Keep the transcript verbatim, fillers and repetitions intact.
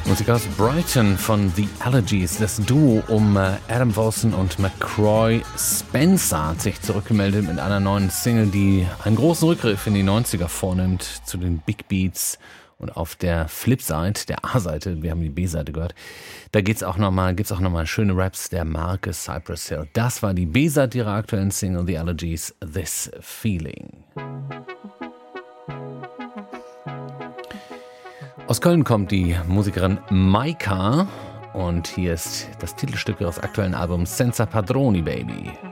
Musik aus Brighton von The Allergies. Das Duo um Adam Wilson und McCroy Spencer hat sich zurückgemeldet mit einer neuen Single, die einen großen Rückgriff in die neunziger vornimmt zu den Big Beats. Und auf der Flipside, der A-Seite, wir haben die B-Seite gehört, da geht's auch nochmal, gibt's auch nochmal schöne Raps der Marke Cypress Hill. Das war die B-Seite ihrer aktuellen Single The Allergies, This Feeling. Aus Köln kommt die Musikerin Maika und hier ist das Titelstück ihres aktuellen Albums Senza Padroni Baby.